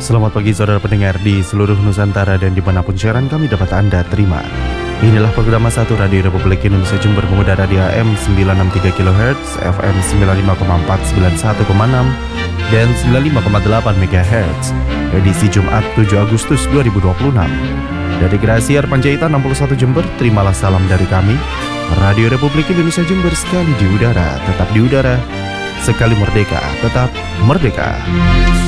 Selamat pagi saudara pendengar di seluruh Nusantara dan dimanapun siaran kami dapat Anda terima. Inilah program 1 Radio Republik Indonesia Jember mengudara di AM 963 kHz, FM 95,4, 91,6, dan 95,8 MHz. Edisi Jumat 7 Agustus 2026. Dari Gerasi Panjaitan 61 Jember, terimalah salam dari kami. Radio Republik Indonesia Jember sekali di udara, tetap di udara. Sekali merdeka, tetap merdeka.